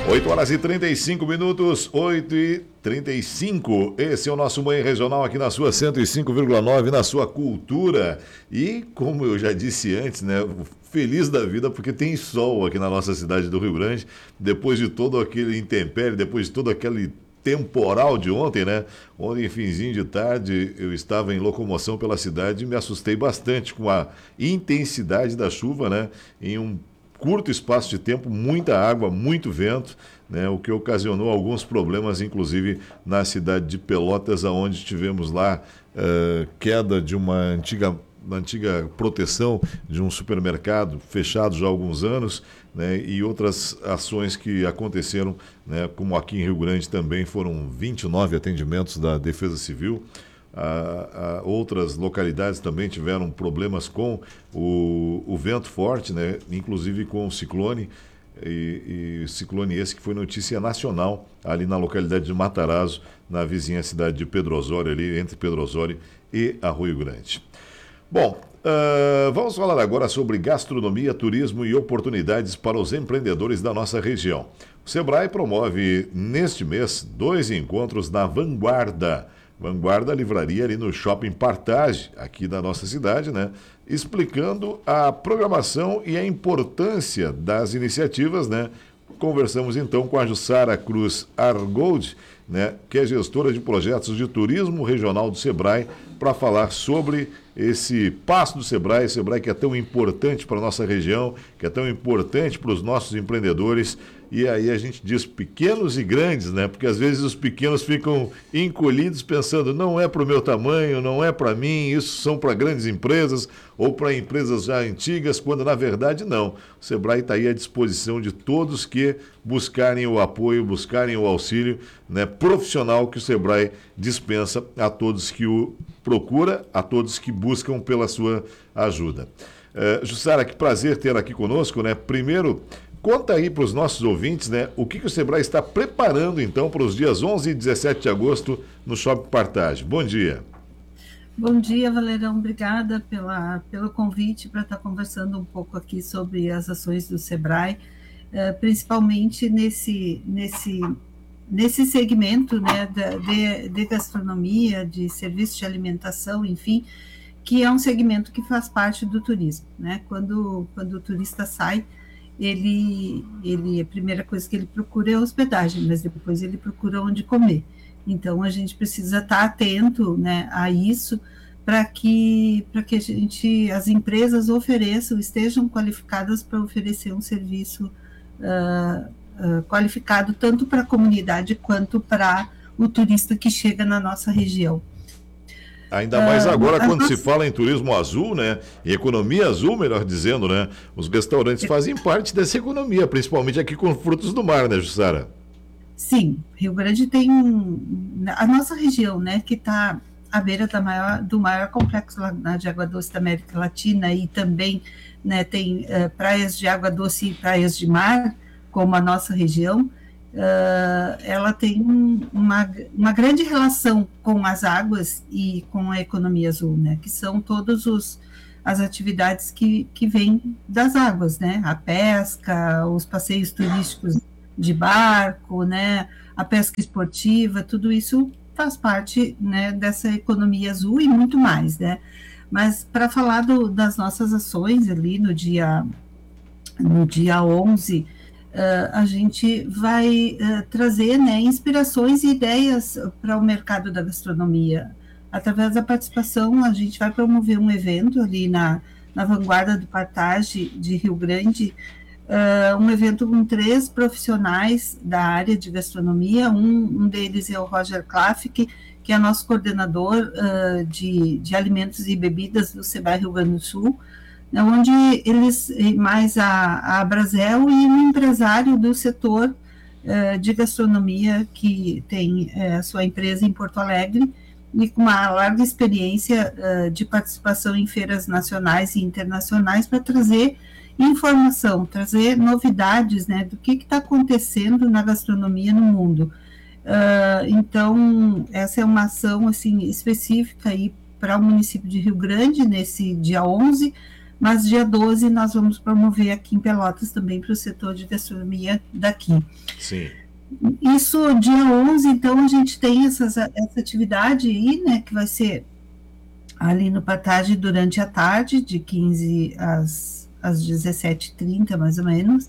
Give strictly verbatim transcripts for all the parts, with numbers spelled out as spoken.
oito horas e trinta e cinco minutos, oito e trinta e cinco. Esse é o nosso Manhã Regional aqui na sua cento e cinco vírgula nove, na sua cultura. E, como eu já disse antes, né, feliz da vida porque tem sol aqui na nossa cidade do Rio Grande. Depois de todo aquele intempérie, depois de todo aquele temporal de ontem, né? Ontem, finzinho de tarde, eu estava em locomoção pela cidade e me assustei bastante com a intensidade da chuva, né? Em um curto espaço de tempo, muita água, muito vento, né, o que ocasionou alguns problemas, inclusive na cidade de Pelotas, onde tivemos lá uh, queda de uma antiga, uma antiga proteção de um supermercado fechado já há alguns anos, né, e outras ações que aconteceram, né, como aqui em Rio Grande também foram vinte e nove atendimentos da Defesa Civil. Ah, ah, outras localidades também tiveram problemas com o, o vento forte, né? Inclusive com o ciclone, e, e ciclone esse que foi notícia nacional ali na localidade de Matarazzo, na vizinha cidade de Pedro Osório, ali entre Pedro Osório e Arroio Grande. Bom, uh, vamos falar agora sobre gastronomia, turismo e oportunidades para os empreendedores da nossa região. O Sebrae promove neste mês dois encontros na Vanguarda. Vanguarda Livraria ali no Shopping Partage, aqui da nossa cidade, né? Explicando a programação e a importância das iniciativas, né? Conversamos então com a Jussara Cruz Argold, né? Que é gestora de projetos de turismo regional do Sebrae, para falar sobre esse passo do Sebrae, Sebrae que é tão importante para a nossa região, que é tão importante para os nossos empreendedores. E aí a gente diz pequenos e grandes, né? Porque às vezes os pequenos ficam encolhidos pensando, não é para o meu tamanho, não é para mim, isso são para grandes empresas ou para empresas já antigas, quando na verdade não. O Sebrae está aí à disposição de todos que buscarem o apoio, buscarem o auxílio, né, profissional que o Sebrae dispensa a todos que o procura, a todos que buscam pela sua ajuda. Uh, Jussara, que prazer ter aqui conosco, né? Primeiro, conta aí para os nossos ouvintes, né, o que, que o Sebrae está preparando, então, para os dias onze e dezessete de agosto no Shopping Partage. Bom dia. Bom dia, Valerão. Obrigada pela, pelo convite para estar conversando um pouco aqui sobre as ações do Sebrae, eh, principalmente nesse, nesse, nesse segmento, né, de, de gastronomia, de serviço de alimentação, enfim, que é um segmento que faz parte do turismo, né? Quando, quando o turista sai, Ele, ele, a primeira coisa que ele procura é hospedagem, mas depois ele procura onde comer. Então, a gente precisa estar atento, né, a isso, para que, para que a gente, as empresas ofereçam, estejam qualificadas para oferecer um serviço uh, uh, qualificado tanto para a comunidade quanto para o turista que chega na nossa região. Ainda mais agora, uh, quando nossa... se fala em turismo azul, né? Em economia azul, melhor dizendo, né? Os restaurantes fazem parte dessa economia, principalmente aqui com frutos do mar, né, Jussara? Sim, Rio Grande tem a nossa região, né, que está à beira da maior, do maior complexo de água doce da América Latina, e também, né, tem uh, praias de água doce e praias de mar, como a nossa região. Uh, ela tem uma, uma grande relação com as águas e com a economia azul, né, que são todas os, as atividades que, que vêm das águas, né, a pesca, os passeios turísticos de barco, né, a pesca esportiva, tudo isso faz parte, né, dessa economia azul e muito mais, né. Mas para falar do, das nossas ações ali no dia, no dia onze, Uh, a gente vai uh, trazer, né, inspirações e ideias para o mercado da gastronomia. Através da participação, a gente vai promover um evento ali na, na Vanguarda do Partage de Rio Grande, uh, um evento com três profissionais da área de gastronomia. Um, um deles é o Roger Klaffik, que é nosso coordenador uh, de, de alimentos e bebidas do Sebrae Rio Grande do Sul, onde eles, mais a, a Brasel, e um empresário do setor uh, de gastronomia que tem uh, sua empresa em Porto Alegre e com uma larga experiência uh, de participação em feiras nacionais e internacionais para trazer informação, trazer novidades, né, do que está acontecendo na gastronomia no mundo. Uh, então, essa é uma ação assim, específica aí para o município de Rio Grande, nesse dia onze, mas dia doze nós vamos promover aqui em Pelotas também para o setor de gastronomia daqui. Sim. Isso, dia onze, então, a gente tem essas, essa atividade aí, né, que vai ser ali no Partage durante a tarde, de quinze às, às dezessete e trinta, mais ou menos,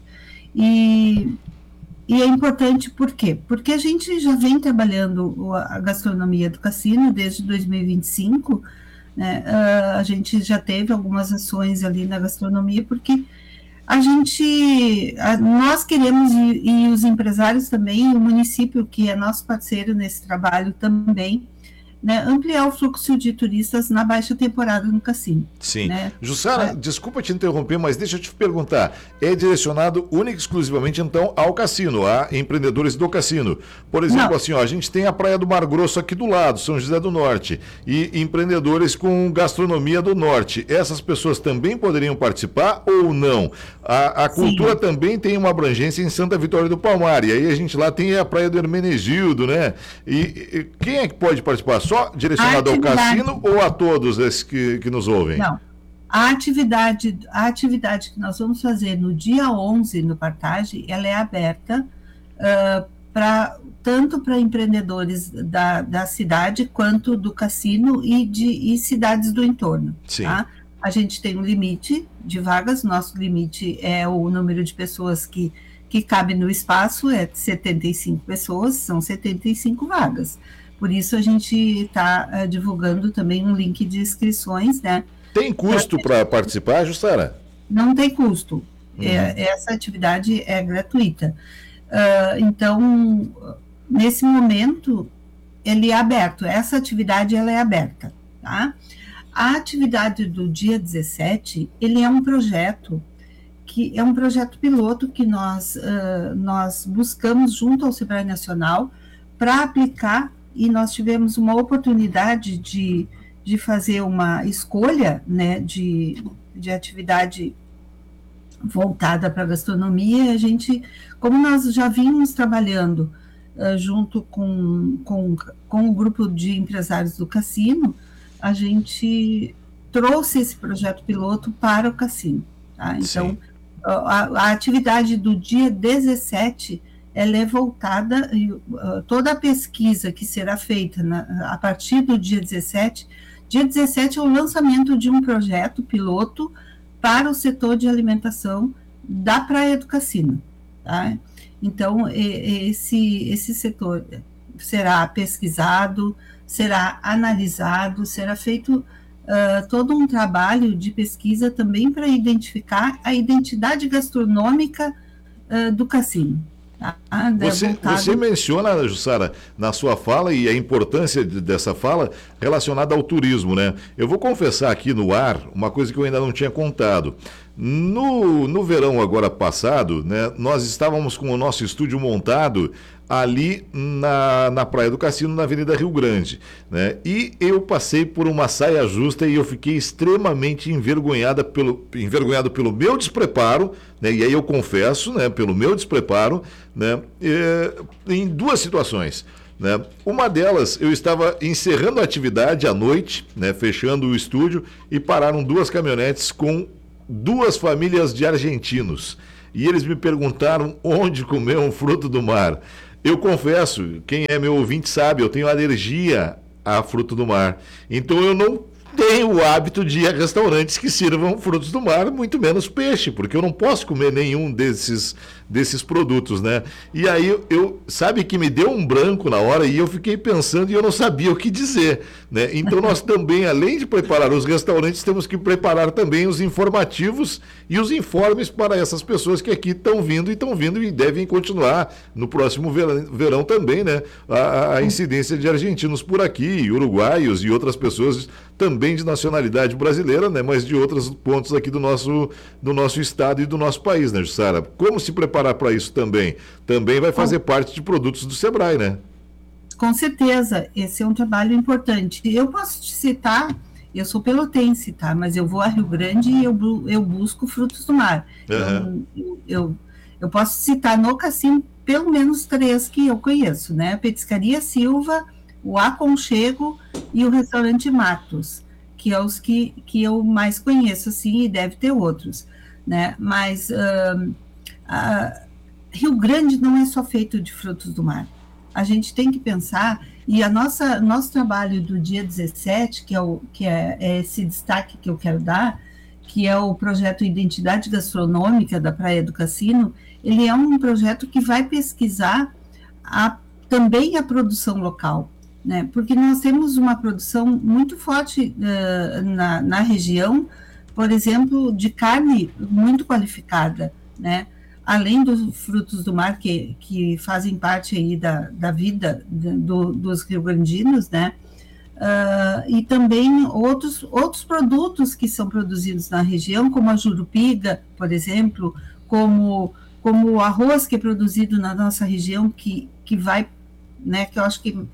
e, e é importante por quê? Porque a gente já vem trabalhando a gastronomia do cassino desde dois mil e vinte e cinco, né, uh, a gente já teve algumas ações ali na gastronomia, porque a gente, a, nós queremos, e, e os empresários também, o município, que é nosso parceiro nesse trabalho também, né, ampliar o fluxo de turistas na baixa temporada no cassino. Sim. Né? Jussara, é. desculpa te interromper, mas deixa eu te perguntar, é direcionado única e exclusivamente, então, ao cassino, a empreendedores do cassino? Por exemplo, Não. assim, ó, a gente tem a Praia do Mar Grosso aqui do lado, São José do Norte, e empreendedores com gastronomia do Norte. Essas pessoas também poderiam participar ou não? A, a cultura Sim. também tem uma abrangência em Santa Vitória do Palmar, e aí a gente lá tem a Praia do Hermenegildo, né? E, e quem é que pode participar? Só direcionado ao cassino ou a todos esses que, que nos ouvem? Não. A atividade, a atividade que nós vamos fazer no dia onze no Partage, ela é aberta uh, pra, tanto para empreendedores da, da cidade quanto do cassino e de e cidades do entorno. Sim. Tá? A gente tem um limite de vagas, nosso limite é o número de pessoas que, que cabe no espaço, é setenta e cinco pessoas, são setenta e cinco vagas. Por isso a gente está uh, divulgando também um link de inscrições, né? Tem custo para participar, Jussara? Não tem custo. Uhum. É, essa atividade é gratuita. Uh, então, nesse momento, ele é aberto. Essa atividade ela é aberta, tá? A atividade do dia dezessete, ele é um projeto que é um projeto piloto que nós, uh, nós buscamos junto ao Sebrae Nacional para aplicar. E nós tivemos uma oportunidade de, de fazer uma escolha, né, de, de atividade voltada para a gastronomia. A gente, como nós já vínhamos trabalhando uh, junto com, com, com o grupo de empresários do cassino, a gente trouxe esse projeto piloto para o cassino. Tá? Então, a, a atividade do dia dezessete ela é voltada, toda a pesquisa que será feita na, a partir do dia dezessete, dia dezessete é o lançamento de um projeto piloto para o setor de alimentação da Praia do Cassino. Tá? Então, esse, esse setor será pesquisado, será analisado, será feito uh, todo um trabalho de pesquisa também para identificar a identidade gastronômica uh, do cassino. Ah, você, você menciona, Jussara, na sua fala e a importância de, dessa fala relacionada ao turismo, né? Eu vou confessar aqui no ar uma coisa que eu ainda não tinha contado. No, no verão agora passado, né, nós estávamos com o nosso estúdio montado ali na, na Praia do Cassino, na Avenida Rio Grande, né? E eu passei por uma saia justa e eu fiquei extremamente envergonhada pelo, envergonhado pelo meu despreparo, né? E aí eu confesso, né, pelo meu despreparo, né, é, em duas situações. Né? Uma delas, eu estava encerrando a atividade à noite, né, fechando o estúdio, e pararam duas caminhonetes com duas famílias de argentinos. E eles me perguntaram onde comer um fruto do mar. Eu confesso, quem é meu ouvinte sabe, eu tenho alergia a fruto do mar. Então eu não tenho o hábito de ir a restaurantes que sirvam frutos do mar, muito menos peixe, porque eu não posso comer nenhum desses, desses produtos, né? E aí eu, eu sabe que me deu um branco na hora e eu fiquei pensando e eu não sabia o que dizer, né? Então nós também, além de preparar os restaurantes, temos que preparar também os informativos e os informes para essas pessoas que aqui estão vindo e estão vindo e devem continuar no próximo verão, verão também, né? A, a incidência de argentinos por aqui, uruguaios e outras pessoas também de nacionalidade brasileira, né, mas de outros pontos aqui do nosso, do nosso estado e do nosso país, né, Jussara? Como se preparar para isso também? Também vai fazer parte de produtos do Sebrae, né? Com certeza, esse é um trabalho importante. Eu posso te citar, eu sou pelotense, tá? Mas eu vou a Rio Grande e eu, eu busco frutos do mar. Uhum. Eu, eu, eu posso citar no cassino pelo menos três que eu conheço, né? A Petiscaria Silva, o Aconchego e o Restaurante Matos. que é os que, que eu mais conheço, assim, e deve ter outros, né? Mas uh, uh, Rio Grande não é só feito de frutos do mar. A gente tem que pensar, e a nossa nosso trabalho do dia dezessete, que é, o, que é, é esse destaque que eu quero dar, que é o projeto Identidade Gastronômica da Praia do Cassino, ele é um projeto que vai pesquisar a, também a produção local, né? Porque nós temos uma produção muito forte uh, na, na região, por exemplo, de carne muito qualificada, né? Além dos frutos do mar que, que fazem parte aí da, da vida do, dos rio-grandinos, né? Uh, e também outros, outros produtos que são produzidos na região, como a jurupiga, por exemplo, como, como o arroz que é produzido na nossa região, que, que vai, né, que eu acho que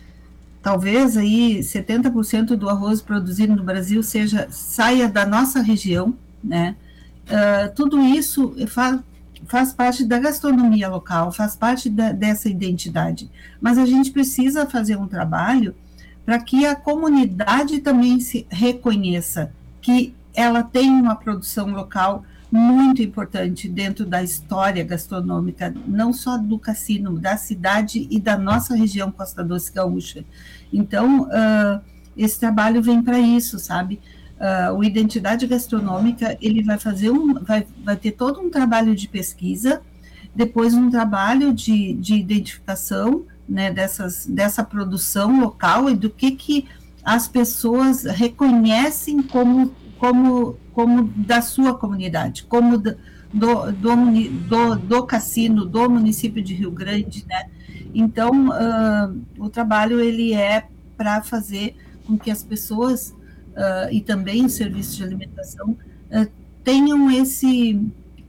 talvez aí setenta por cento do arroz produzido no Brasil seja, saia da nossa região, né? Uh, tudo isso faz, faz parte da gastronomia local, faz parte da, dessa identidade, mas a gente precisa fazer um trabalho para que a comunidade também se reconheça que ela tem uma produção local muito importante dentro da história gastronômica, não só do cassino, da cidade e da nossa região Costa Doce Gaúcha. Então, uh, esse trabalho vem para isso, sabe? Uh, o Identidade Gastronômica, ele vai fazer um, vai, vai ter todo um trabalho de pesquisa, depois um trabalho de, de identificação, né, dessas, dessa produção local e do que, que as pessoas reconhecem como, como, como da sua comunidade, como do, do, do, do, do cassino, do município de Rio Grande, né? Então, uh, o trabalho ele é para fazer com que as pessoas uh, e também os serviços de alimentação uh, tenham esse...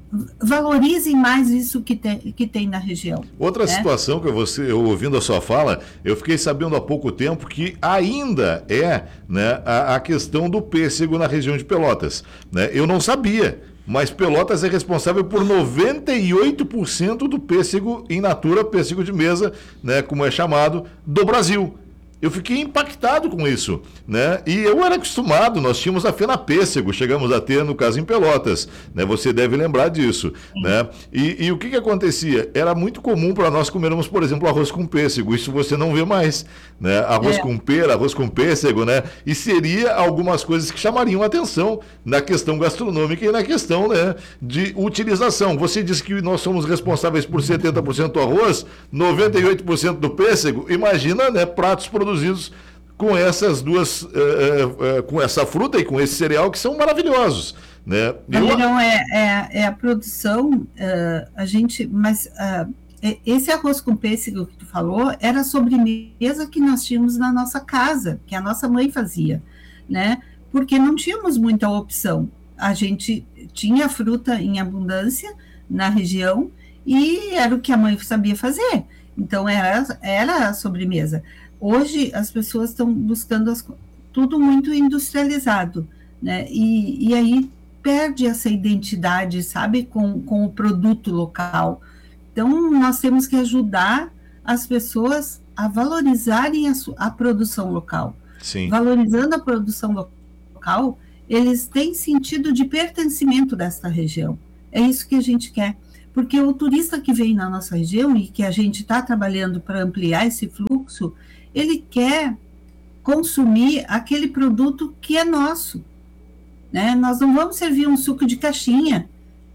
valorizem mais isso que tem, que tem na região. Outra né? situação que você, eu, ouvindo a sua fala, eu fiquei sabendo há pouco tempo que ainda é, né, a, a questão do pêssego na região de Pelotas. Né? Eu não sabia, mas Pelotas é responsável por noventa e oito por cento do pêssego in natura, pêssego de mesa, né, como é chamado, do Brasil. Eu fiquei impactado com isso, né? E eu era acostumado, nós tínhamos a FENAPêssego, chegamos a ter, no caso, em Pelotas, né? Você deve lembrar disso, né? E, e o que que acontecia? Era muito comum para nós comermos, por exemplo, arroz com pêssego, isso você não vê mais, né? Arroz é. com pera, arroz com pêssego, né? E seria algumas coisas que chamariam atenção na questão gastronômica e na questão, né, de utilização. Você disse que nós somos responsáveis por setenta por cento do arroz, noventa e oito por cento do pêssego, imagina, né, pratos produzidos produzidos com essas duas, uh, uh, uh, com essa fruta e com esse cereal que são maravilhosos, né? Eu... Não é, é, é a produção, uh, a gente, mas uh, esse arroz com pêssego que tu falou era a sobremesa que nós tínhamos na nossa casa, que a nossa mãe fazia, né? Porque não tínhamos muita opção. A gente tinha fruta em abundância na região e era o que a mãe sabia fazer. Então era, era a sobremesa. Hoje as pessoas estão buscando as, tudo muito industrializado, né? E, e aí perde essa identidade, sabe, com, com o produto local. Então nós temos que ajudar as pessoas a valorizarem a, a produção local. Sim. Valorizando a produção local, eles têm sentido de pertencimento desta região. É isso que a gente quer. Porque o turista que vem na nossa região e que a gente está trabalhando para ampliar esse fluxo, ele quer consumir aquele produto que é nosso, né? Nós não vamos servir um suco de caixinha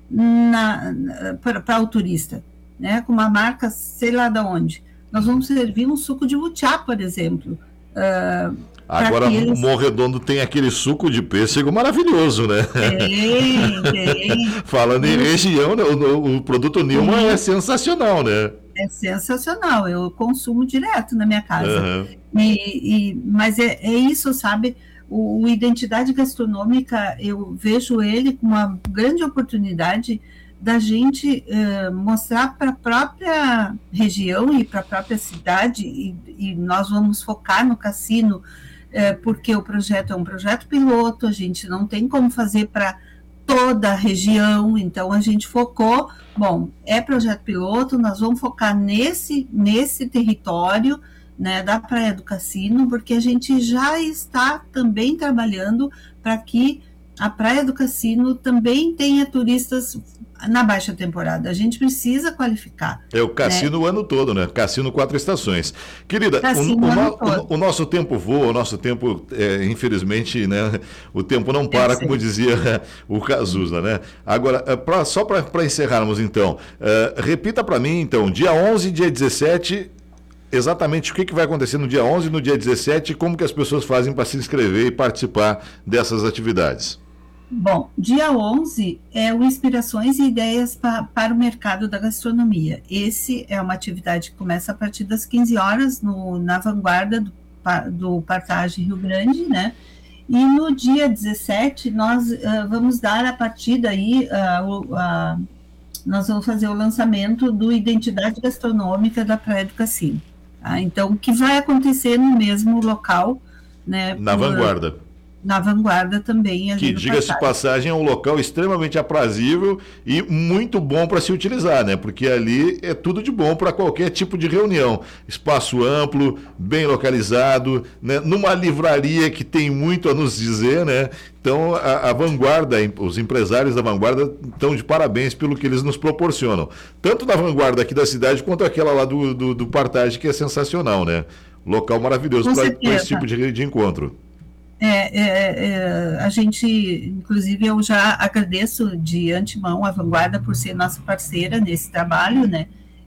para o turista, né? Com uma marca, sei lá de onde. Nós vamos servir um suco de butiá, por exemplo. Uh, Agora, eles... o Morredondo tem aquele suco de pêssego maravilhoso, né? Tem, tem. Falando em região, né? o, o produto Nilma é sensacional, né? É sensacional, eu consumo direto na minha casa. Uhum. E, e, mas é, é isso, sabe? O, o Identidade Gastronômica, eu vejo ele como uma grande oportunidade da gente uh, mostrar para a própria região e para a própria cidade, e, e nós vamos focar no cassino, uh, porque o projeto é um projeto piloto, a gente não tem como fazer para toda a região, então a gente focou, bom, é projeto piloto, nós vamos focar nesse, nesse território, né, da Praia do Cassino, porque a gente já está também trabalhando para que a Praia do Cassino também tenha turistas na baixa temporada. A gente precisa qualificar. É o cassino, né? O ano todo, né? Cassino quatro estações. Querida, o, o, no, o, o nosso tempo voa, o nosso tempo, é, infelizmente, né? O tempo não para, como dizia o Cazuza, né? Agora, pra, só para encerrarmos, então, uh, repita para mim, então, dia onze e dia dezessete, exatamente o que, que vai acontecer no dia onze e no dia dezessete, e como que as pessoas fazem para se inscrever e participar dessas atividades. Bom, dia onze é o Inspirações e Ideias pa, para o Mercado da Gastronomia. Esse é uma atividade que começa a partir das quinze horas no, na vanguarda do, do Partage Rio Grande, né? E no dia dezessete nós uh, vamos dar a partir daí, uh, uh, nós vamos fazer o lançamento do Identidade Gastronômica da Praia do Cassino. Tá? Então, o que vai acontecer no mesmo local, né? Na por, vanguarda. Na vanguarda também. Que, diga-se de passagem, é um local extremamente aprazível e muito bom para se utilizar, né? Porque ali é tudo de bom para qualquer tipo de reunião. Espaço amplo, bem localizado, né? Numa livraria que tem muito a nos dizer, né? Então, a, a vanguarda, os empresários da vanguarda estão de parabéns pelo que eles nos proporcionam. Tanto na vanguarda aqui da cidade, quanto aquela lá do, do, do Partage, que é sensacional, né? Local maravilhoso para esse tipo de, de encontro. É, é, é, a gente, inclusive, eu já agradeço de antemão a Vanguarda por ser nossa parceira nesse trabalho, né?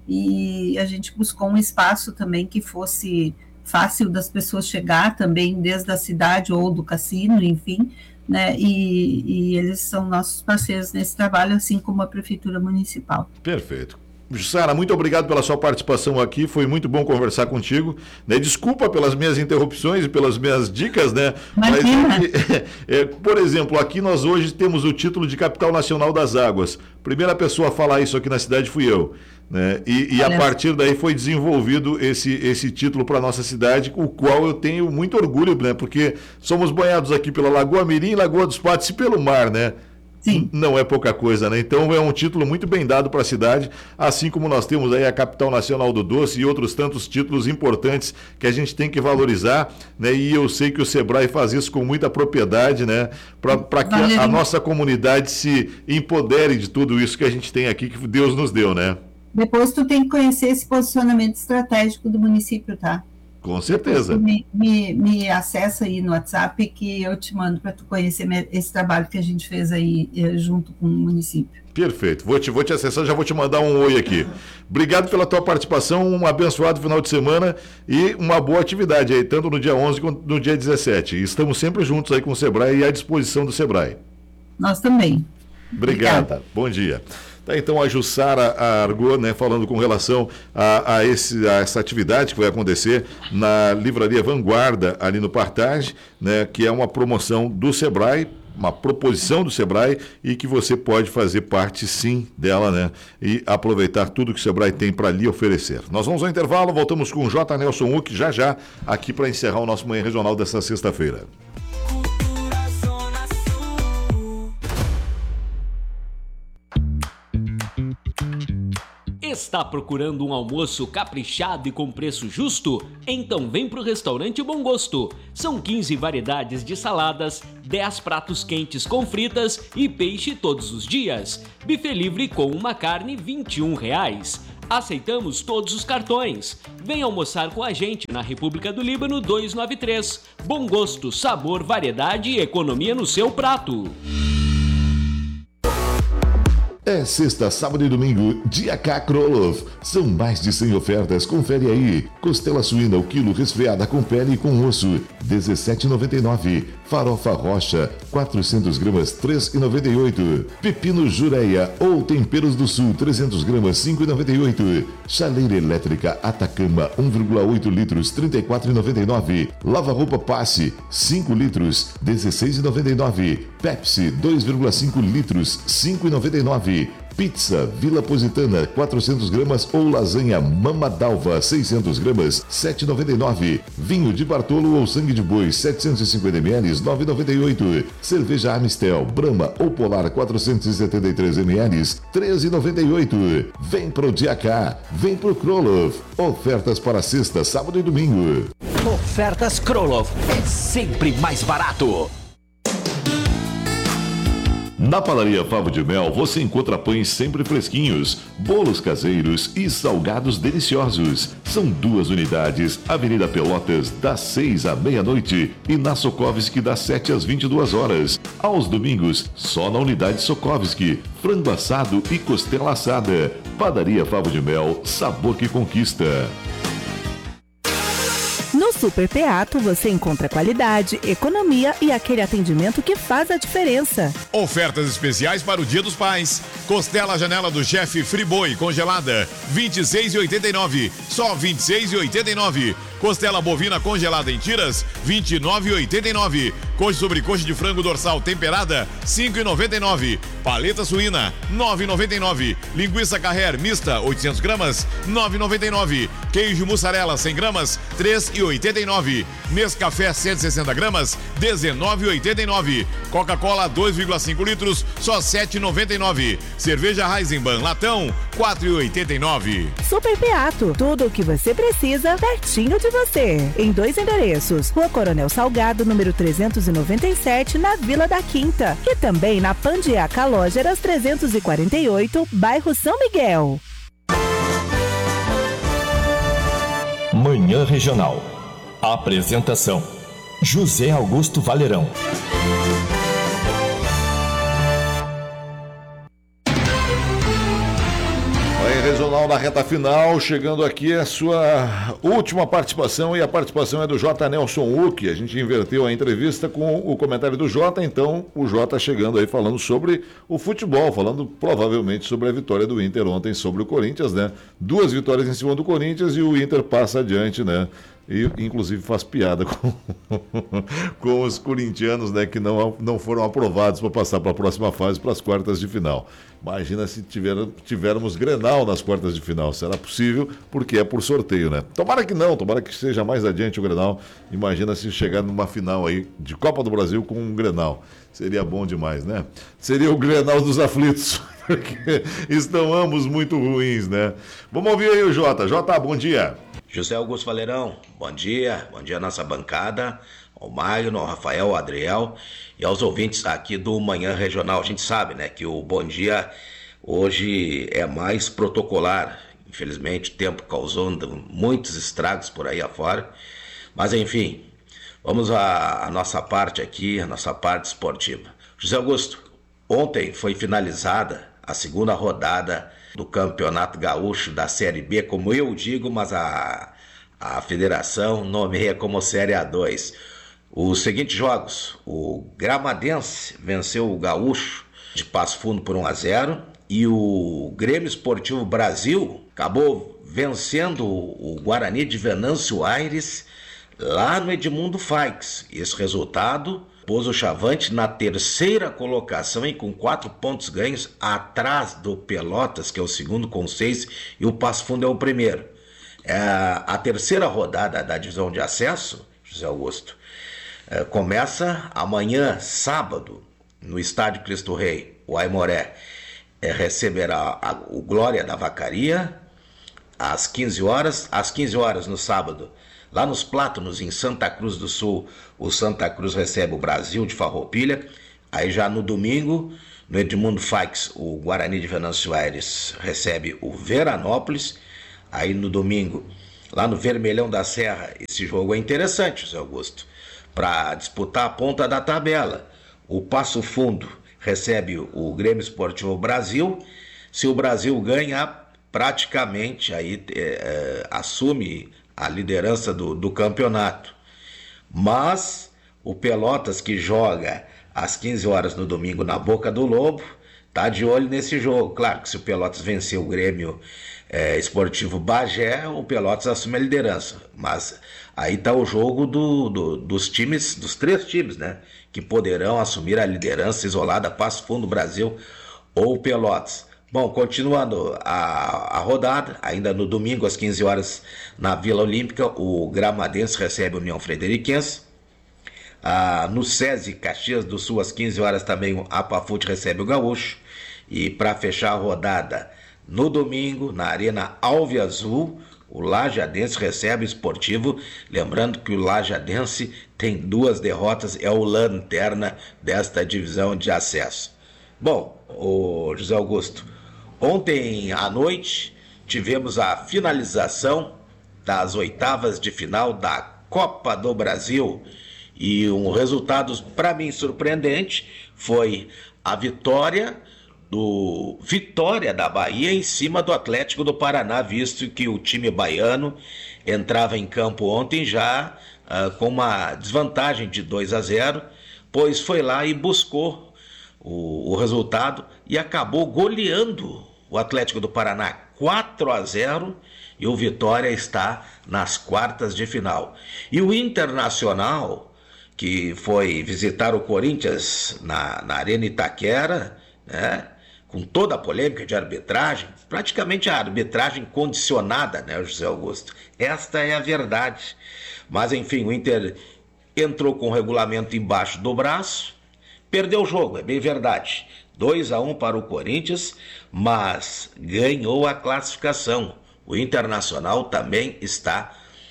E a gente buscou um espaço também que fosse fácil das pessoas chegar também desde a cidade ou do cassino, enfim, né? E, e eles são nossos parceiros nesse trabalho, assim como a Prefeitura Municipal. Perfeito. Jussara, muito obrigado pela sua participação aqui, foi muito bom conversar contigo, né? Desculpa pelas minhas interrupções e pelas minhas dicas, né? Imagina. Mas, é, é, por exemplo, aqui nós hoje temos o título de Capital Nacional das Águas. Primeira pessoa a falar isso aqui na cidade fui eu, né? E, e a partir daí foi desenvolvido esse, esse título para a nossa cidade, o qual eu tenho muito orgulho, né? Porque somos banhados aqui pela Lagoa Mirim, Lagoa dos Patos e pelo mar, né? Sim. Não é pouca coisa, né? Então é um título muito bem dado para a cidade, assim como nós temos aí a Capital Nacional do Doce e outros tantos títulos importantes que a gente tem que valorizar, né? E eu sei que o Sebrae faz isso com muita propriedade, né? Para que a, a nossa comunidade se empodere de tudo isso que a gente tem aqui, que Deus nos deu, né? Depois tu tem que conhecer esse posicionamento estratégico do município, tá? Com certeza. Me, me, me acessa aí no WhatsApp que eu te mando para tu conhecer esse trabalho que a gente fez aí junto com o município. Perfeito. Vou te, vou te acessar, já vou te mandar um oi aqui. Obrigado pela tua participação, um abençoado final de semana e uma boa atividade aí, tanto no dia onze quanto no dia dezessete. Estamos sempre juntos aí com o Sebrae e à disposição do Sebrae. Nós também. Obrigada. Obrigada. Bom dia. Tá, então a Jussara Argot, né, falando com relação a, a, esse, a essa atividade que vai acontecer na Livraria Vanguarda, ali no Partage, né, que é uma promoção do Sebrae, uma proposição do Sebrae e que você pode fazer parte sim dela, né, e aproveitar tudo que o Sebrae tem para lhe oferecer. Nós vamos ao intervalo, voltamos com o J. Nelson Uck já já, aqui para encerrar o nosso Manhã Regional dessa sexta-feira. Está procurando um almoço caprichado e com preço justo? Então vem pro restaurante Bom Gosto. São quinze variedades de saladas, dez pratos quentes com fritas e peixe todos os dias. Buffet livre com uma carne vinte e um reais. Aceitamos todos os cartões. Vem almoçar com a gente na República do Líbano duzentos e noventa e três. Bom Gosto, sabor, variedade e economia no seu prato. É sexta, sábado e domingo, Dia K Krolov. São mais de cem ofertas, confere aí. Costela suína, o quilo resfriada com pele e com osso, dezessete reais e noventa e nove centavos. Farofa rocha, quatrocentas gramas, três reais e noventa e oito centavos. Pepino jureia ou temperos do sul, trezentas gramas, cinco reais e noventa e oito centavos. Chaleira elétrica Atacama, um vírgula oito litros, trinta e quatro reais e noventa e nove centavos. Lava-roupa Passe, cinco litros, dezesseis reais e noventa e nove centavos. Pepsi, dois vírgula cinco litros, cinco reais e noventa e nove centavos. Pizza Vila Positana, quatrocentas gramas ou lasanha Mama Dalva, seiscentas gramas, sete reais e noventa e nove centavos. Vinho de Bartolo ou sangue de boi, setecentos e cinquenta mililitros, nove reais e noventa e oito centavos. Cerveja Amistel, Brahma ou Polar, quatrocentos e setenta e três mililitros, treze reais e noventa e oito centavos. Vem pro Dia K, vem pro Krolov. Ofertas para sexta, sábado e domingo. Ofertas Krolov é sempre mais barato. Na Padaria Favo de Mel você encontra pães sempre fresquinhos, bolos caseiros e salgados deliciosos. São duas unidades, Avenida Pelotas, das seis à meia-noite e na Sokovski, das sete às vinte e duas horas. Aos domingos, só na unidade Sokovski, frango assado e costela assada. Padaria Favo de Mel, sabor que conquista. No Super Teatro você encontra qualidade, economia e aquele atendimento que faz a diferença. Ofertas especiais para o Dia dos Pais. Costela janela do chefe Friboi congelada, vinte e seis reais e oitenta e nove centavos, só vinte e seis reais e oitenta e nove centavos. Costela bovina congelada em tiras, vinte e nove reais e oitenta e nove centavos. Coxa sobre coxa de frango dorsal temperada, cinco reais e noventa e nove centavos. Paleta suína, nove reais e noventa e nove centavos. Linguiça Carré mista, oitocentas gramas, nove reais e noventa e nove centavos. Queijo mussarela, cem gramas, três reais e oitenta e nove centavos. Nescafé, cento e sessenta gramas, dezenove reais e oitenta e nove centavos. Coca-Cola, dois vírgula cinco litros, só sete reais e noventa e nove centavos. Cerveja Eisenbahn latão, quatro reais e oitenta e nove centavos. Super Teatro, tudo o que você precisa pertinho de você. Em dois endereços, Rua Coronel Salgado, número trezentos e noventa e sete, na Vila da Quinta. E também na Pandiaca Lógeras trezentos e quarenta e oito, bairro São Miguel. Manhã Regional. Apresentação: José Augusto Valerão. Regional na reta final, chegando aqui a sua última participação, e a participação é do J. Nelson Uck. A gente inverteu a entrevista com o comentário do J, então o J chegando aí falando sobre o futebol, falando provavelmente sobre a vitória do Inter ontem sobre o Corinthians, né? Duas vitórias em cima do Corinthians e o Inter passa adiante, né? E inclusive faz piada com, com os corintianos, né, que não, não foram aprovados para passar para a próxima fase, para as quartas de final. Imagina se tiver, tivermos Grenal nas quartas de final. Será possível, porque é por sorteio, né? Tomara que não, tomara que seja mais adiante o Grenal. Imagina se chegar numa final aí de Copa do Brasil com um Grenal. Seria bom demais, né? Seria o Grenal dos aflitos, porque estão ambos muito ruins, né? Vamos ouvir aí o Jota. Jota, bom dia. José Augusto Valerão, bom dia, bom dia à nossa bancada, ao Maio, ao Rafael, ao Adriel e aos ouvintes aqui do Manhã Regional. A gente sabe, né, que o bom dia hoje é mais protocolar. Infelizmente o tempo causou muitos estragos por aí afora, mas enfim, vamos à, à nossa parte aqui, a nossa parte esportiva. José Augusto, ontem foi finalizada a segunda rodada do Campeonato Gaúcho da Série B, como eu digo, mas a, a federação nomeia como Série A dois. Os seguintes jogos: o Gramadense venceu o Gaúcho de Passo Fundo por um a zero e o Grêmio Esportivo Brasil acabou vencendo o Guarani de Venâncio Aires lá no Edmundo Faix. Esse resultado pôs o Chavante na terceira colocação e com quatro pontos ganhos, atrás do Pelotas, que é o segundo com seis, e o Passo Fundo é o primeiro. É a terceira rodada da divisão de acesso, José Augusto, é, começa amanhã, sábado, no Estádio Cristo Rei. O Aimoré é, receberá a, o Glória da Vacaria às quinze horas. Às quinze horas no sábado, lá nos Plátanos, em Santa Cruz do Sul, o Santa Cruz recebe o Brasil de Farroupilha. Aí já no domingo, no Edmundo Faix, o Guarani de Venâncio Aires recebe o Veranópolis. Aí no domingo, lá no Vermelhão da Serra, esse jogo é interessante, José Augusto, para disputar a ponta da tabela. O Passo Fundo recebe o Grêmio Esportivo Brasil. Se o Brasil ganhar, praticamente aí é, é, assume a liderança do, do campeonato. Mas o Pelotas, que joga às quinze horas no domingo na Boca do Lobo, tá de olho nesse jogo. Claro que se o Pelotas vencer o Grêmio é, Esportivo Bagé, o Pelotas assume a liderança. Mas aí tá o jogo do, do, dos times, dos três times, né, que poderão assumir a liderança isolada, Passo Fundo, Brasil ou Pelotas. Bom, continuando a, a rodada, ainda no domingo às quinze horas na Vila Olímpica, o Gramadense recebe a União Frederiquense. Ah, no SESI Caxias do Sul às quinze horas também o Apafute recebe o Gaúcho. E para fechar a rodada, no domingo, na Arena Alve Azul, o Lajadense recebe o Esportivo. Lembrando que o Lajadense tem duas derrotas, é o lanterna desta divisão de acesso. Bom, o José Augusto, ontem à noite tivemos a finalização das oitavas de final da Copa do Brasil e um resultado para mim surpreendente foi a vitória do Vitória da Bahia em cima do Atlético do Paraná, visto que o time baiano entrava em campo ontem já uh, com uma desvantagem de dois a zero, pois foi lá e buscou o, o resultado e acabou goleando o Atlético do Paraná quatro a zero, e o Vitória está nas quartas de final. E o Internacional, que foi visitar o Corinthians na, na Arena Itaquera, né, com toda a polêmica de arbitragem, praticamente a arbitragem condicionada, né, José Augusto? Esta é a verdade. Mas, enfim, o Inter entrou com o regulamento embaixo do braço, perdeu o jogo, é bem verdade. dois a um para o Corinthians, mas ganhou a classificação. O Internacional também está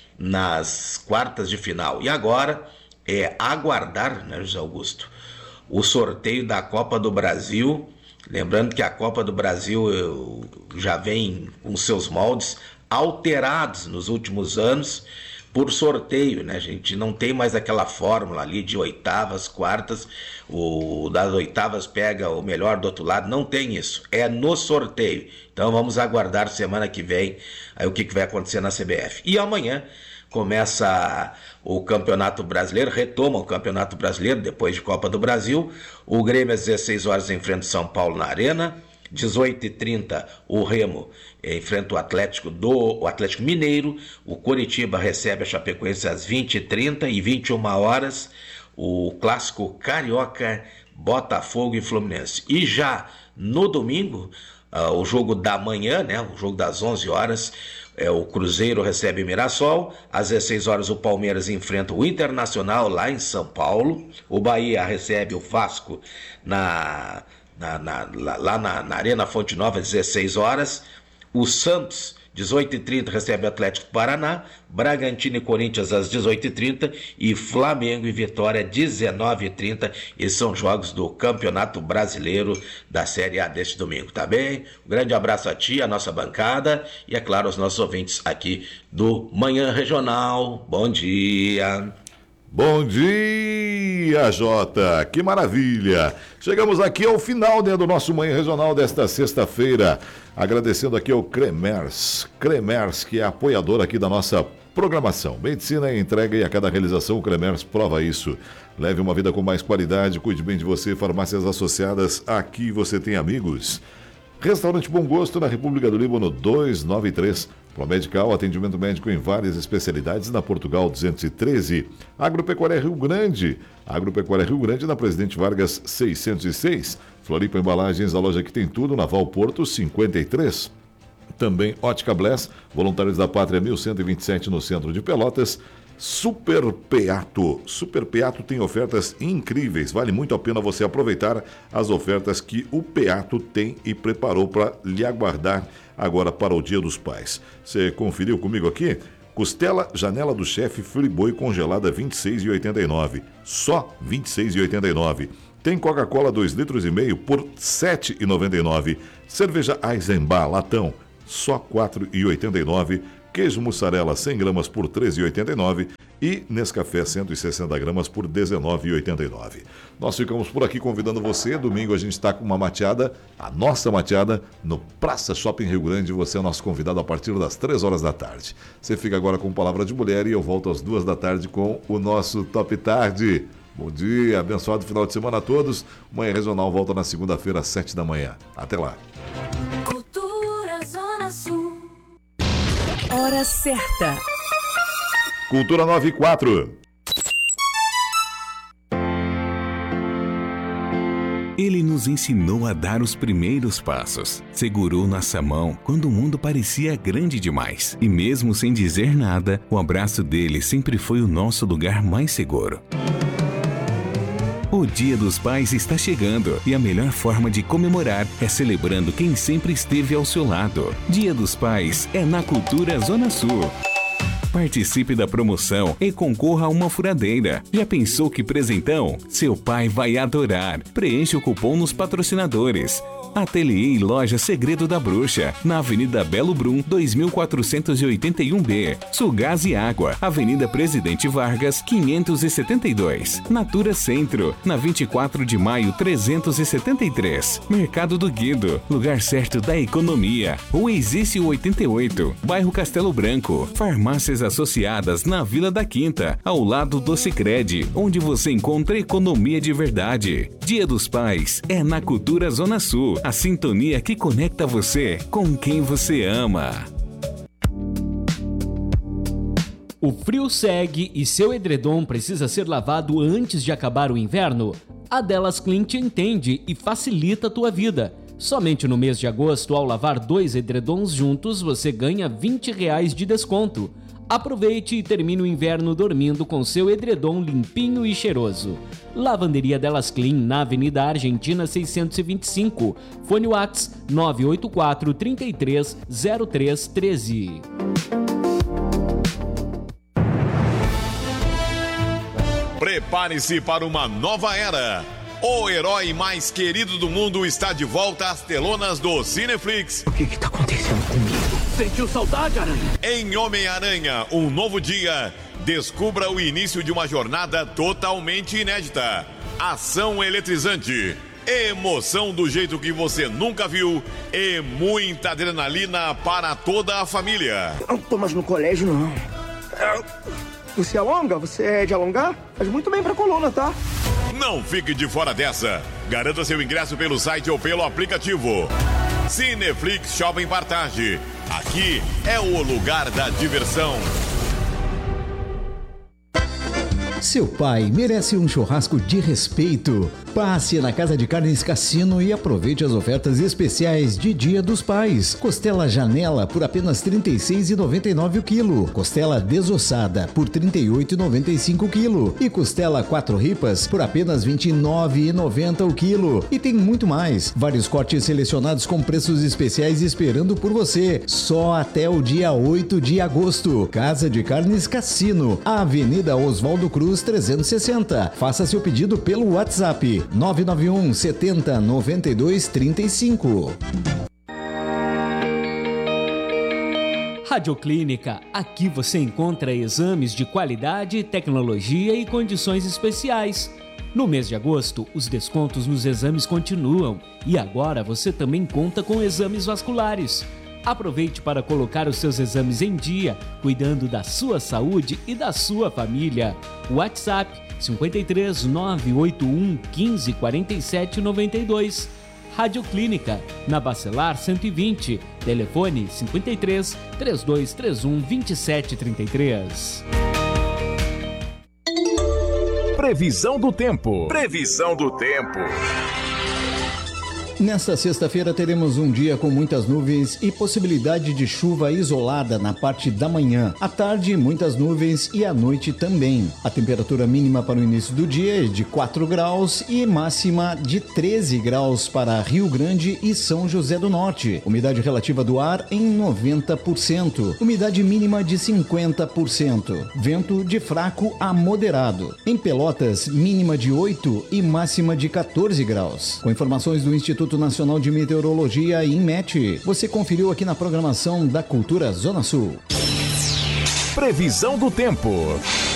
nas quartas de final. E agora é aguardar, né, José Augusto, o sorteio da Copa do Brasil. Lembrando que a Copa do Brasil já vem com seus moldes alterados nos últimos anos por sorteio, né? A gente não tem mais aquela fórmula ali de oitavas, quartas, o das oitavas pega o melhor do outro lado, não tem isso, é no sorteio. Então vamos aguardar semana que vem aí o que, que vai acontecer na C B F. E amanhã começa o Campeonato Brasileiro, retoma o Campeonato Brasileiro depois de Copa do Brasil. O Grêmio às dezesseis horas enfrenta o São Paulo na Arena. dezoito e trinta o Remo enfrenta o Atlético do o Atlético Mineiro. O Coritiba recebe a Chapecoense às vinte e trinta e vinte e uma horas o clássico carioca, Botafogo e Fluminense. E já no domingo, uh, o jogo da manhã, né, o jogo das onze horas, é, o Cruzeiro recebe o Mirassol. Às dezesseis horas o Palmeiras enfrenta o Internacional lá em São Paulo. O Bahia recebe o Vasco na, na, na, lá na, na Arena Fonte Nova às dezesseis horas. O Santos, dezoito e trinta, recebe o Atlético do Paraná. Bragantino e Corinthians às dezoito e trinta e Flamengo e Vitória dezenove e trinta. Esses são jogos do Campeonato Brasileiro da Série A deste domingo, tá bem? Um grande abraço a ti, a nossa bancada e, é claro, aos nossos ouvintes aqui do Manhã Regional. Bom dia! Bom dia, Jota, que maravilha! Chegamos aqui ao final, né, do nosso Manhã Regional desta sexta-feira, agradecendo aqui ao Cremers, Cremers, que é apoiador aqui da nossa programação. Medicina é entrega e a cada realização o Cremers prova isso. Leve uma vida com mais qualidade, cuide bem de você, farmácias associadas, aqui você tem amigos. Restaurante Bom Gosto, na República do Líbano, duzentos e noventa e três. Promedical, atendimento médico em várias especialidades, na Portugal duzentos e treze. Agropecuária Rio Grande. Agropecuária Rio Grande, na Presidente Vargas seiscentos e seis. Floripa Embalagens, a loja que tem tudo, na Val Porto cinquenta e três. Também Ótica Bless, Voluntários da Pátria mil cento e vinte e sete, no centro de Pelotas. Super Peato. Super Peato tem ofertas incríveis. Vale muito a pena você aproveitar as ofertas que o Peato tem e preparou para lhe aguardar agora para o Dia dos Pais. Você conferiu comigo aqui? Costela Janela do Chefe Friboi congelada vinte e seis reais e oitenta e nove. Só vinte e seis reais e oitenta e nove. Tem Coca-Cola dois litros e meio por sete reais e noventa e nove. Cerveja Eisenbahn latão só quatro reais e oitenta e nove. Queijo mussarela cem gramas por treze reais e oitenta e nove e Nescafé cento e sessenta gramas por dezenove reais e oitenta e nove. Nós ficamos por aqui convidando você. Domingo a gente está com uma mateada, a nossa mateada, no Praça Shopping Rio Grande. Você é o nosso convidado a partir das três horas da tarde. Você fica agora com Palavra de Mulher e eu volto às duas da tarde com o nosso Top Tarde. Bom dia, abençoado final de semana a todos. Manhã Regional volta na segunda-feira às sete da manhã. Até lá. Cultura Zona Sul. Hora certa. Cultura nove e quatro. Ele nos ensinou a dar os primeiros passos. Segurou nossa mão quando o mundo parecia grande demais. E mesmo sem dizer nada, o abraço dele sempre foi o nosso lugar mais seguro. O Dia dos Pais está chegando e a melhor forma de comemorar é celebrando quem sempre esteve ao seu lado. Dia dos Pais é na Cultura Zona Sul. Participe da promoção e concorra a uma furadeira. Já pensou que presentão? Seu pai vai adorar. Preencha o cupom nos patrocinadores. Ateliê e Loja Segredo da Bruxa, na Avenida Belo Brum, dois mil quatrocentos e oitenta e um B. Sulgás e Água, Avenida Presidente Vargas, quinhentos e setenta e dois. Natura Centro, na vinte e quatro de maio, trezentos e setenta e três. Mercado do Guido, lugar certo da economia. Rua Exício oitenta e oito, bairro Castelo Branco. Farmácias associadas na Vila da Quinta, ao lado do Sicredi, onde você encontra economia de verdade. Dia dos Pais é na Cultura Zona Sul. A sintonia que conecta você com quem você ama. O frio segue e seu edredom precisa ser lavado antes de acabar o inverno? A Delas Clean te entende e facilita a tua vida. Somente no mês de agosto, ao lavar dois edredons juntos, você ganha vinte reais de desconto. Aproveite e termine o inverno dormindo com seu edredom limpinho e cheiroso. Lavanderia Delas Clean, na Avenida Argentina seiscentos e vinte e cinco. Fone Whats nove oito quatro, três três, zero três um três. Prepare-se para uma nova era. O herói mais querido do mundo está de volta às telonas do Cineflix. O que está acontecendo comigo? Sentiu saudade, Aranha? Em Homem-Aranha, um novo dia, descubra o início de uma jornada totalmente inédita. Ação eletrizante, emoção do jeito que você nunca viu e muita adrenalina para toda a família. Eu não tô mais no colégio, não. Você alonga? Você é de alongar? Faz muito bem pra coluna, tá? Não fique de fora dessa. Garanta seu ingresso pelo site ou pelo aplicativo. Cineflix Shopping Partage. Aqui é o lugar da diversão. Seu pai merece um churrasco de respeito. Passe na Casa de Carnes Cassino e aproveite as ofertas especiais de Dia dos Pais. Costela Janela por apenas trinta e seis reais e noventa e nove centavos o quilo. Costela desossada por trinta e oito reais e noventa e cinco centavos o quilo. E costela quatro ripas por apenas vinte e nove reais e noventa centavos o quilo. E tem muito mais. Vários cortes selecionados com preços especiais esperando por você. Só até o dia oito de agosto. Casa de Carnes Cassino, Avenida Oswaldo Cruz trezentos e sessenta. Faça seu pedido pelo WhatsApp nove nove um, setenta, noventa e dois, trinta e cinco. Radioclínica, aqui você encontra exames de qualidade, tecnologia e condições especiais. No mês de agosto, os descontos nos exames continuam e agora você também conta com exames vasculares. Aproveite para colocar os seus exames em dia, cuidando da sua saúde e da sua família. WhatsApp cinco três, nove oito um, quinze, quarenta e sete, noventa e dois. Radioclínica, na Bacelar cento e vinte. Telefone cinco três, três dois três um, dois sete três três. Previsão do tempo. Previsão do tempo. Nesta sexta-feira teremos um dia com muitas nuvens e possibilidade de chuva isolada na parte da manhã. À tarde, muitas nuvens e à noite também. A temperatura mínima para o início do dia é de quatro graus e máxima de treze graus para Rio Grande e São José do Norte. Umidade relativa do ar em noventa por cento. Umidade mínima de cinquenta por cento. Vento de fraco a moderado. Em Pelotas, mínima de oito e máxima de quatorze graus. Com informações do Instituto Nacional de Meteorologia, INMET, você conferiu aqui na programação da Cultura Zona Sul. Previsão do tempo.